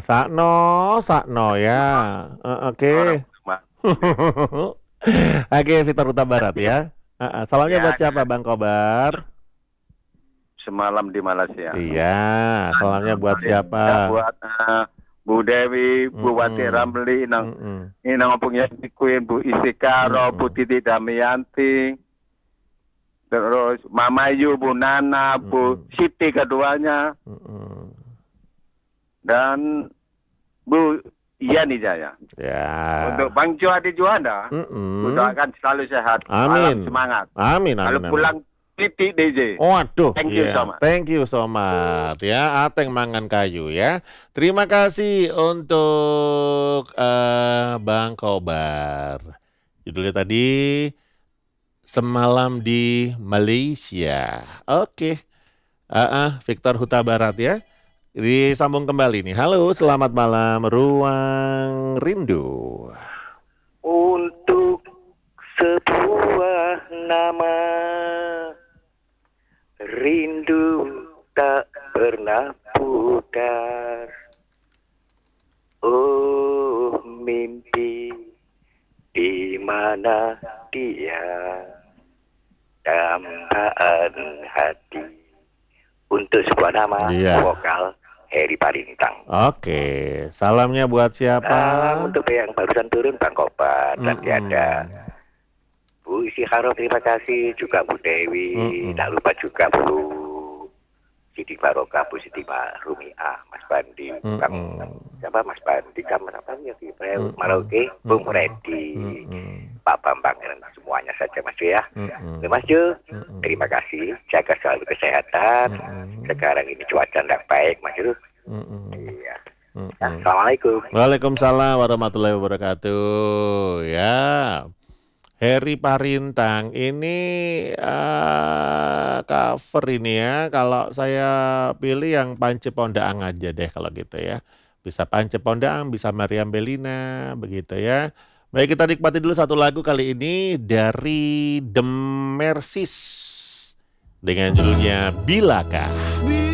sakno, sakno ya. Oke. Orang rumah. Oke, Victor Huta Barat ya. Salamnya Ya, buat siapa Bang Kobar? semalam di Malaysia. Iya, salamnya buat siapa? Ya, buat Bu Dewi, Bu Wati Mm-mm. Ramli, Mm-mm. inang punya Queen, Bu Isikaro, Bu Mm-mm. Titi Damayanti, terus Mama Yu, Bu Nana, Bu Mm-mm. Siti keduanya, Mm-mm. dan Bu Yani Jaya. Ya. Untuk Bang Jo Adi Juanda, Mm-mm. doakan selalu sehat, Amin. malam semangat. Amin, Kalau amin, pulang titik DJ. Waduh, Thank you so much. Thank you so much ya, Ateng mangan kayu ya. Terima kasih untuk Bang Kobar. Judulnya tadi Semalam di Malaysia. Oke. Victor Huta Barat ya. Disambung kembali nih. Halo, selamat malam Ruang Rindu. Untuk sebuah nama, rindu tak pernah pudar. Oh mimpi, di mana dia, dambaan hati. Untuk sebuah nama, Iya. vokal Heri Parintang. Oke, salamnya buat siapa? Salam untuk yang barusan turun Bang Kobar, tadi ada Bu Isikaro, terima kasih, juga Bu Dewi, tak lupa juga Bu Siti Barokah, Bu Siti Rumiah, Mas Bandi, siapa Mas Bandi, kamu apa ya di Merauke, Bung Redi, Pak Bambang, dan semuanya saja Mas Jo ya. Mas Jo, terima kasih, jaga selalu kesehatan. Sekarang ini cuaca tidak baik Mas Jo. Iya. Assalamualaikum. Waalaikumsalam warahmatullahi wabarakatuh. Ya, Heri Parintang ini cover ini ya. Kalau saya pilih yang Pance Pondaang aja deh kalau gitu ya. Bisa Pance Pondaang, bisa Mariam Bellina, begitu ya. Baik, kita nikmati dulu satu lagu kali ini dari The Mercies dengan judulnya Bilakah.